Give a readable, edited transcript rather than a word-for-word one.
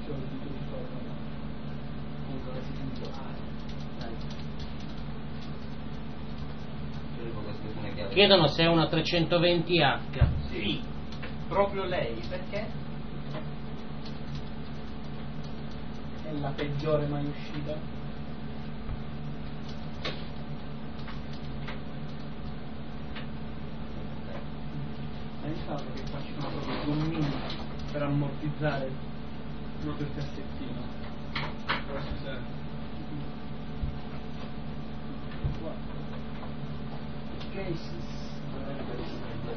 di tutto. Comunque si sente Chiedono se è una 320H. Sì, proprio lei, perché? È la peggiore mai uscita. Hai pensato che facciano proprio gommini per ammortizzare proprio il cassettino? Però si serve. Guarda. Cases.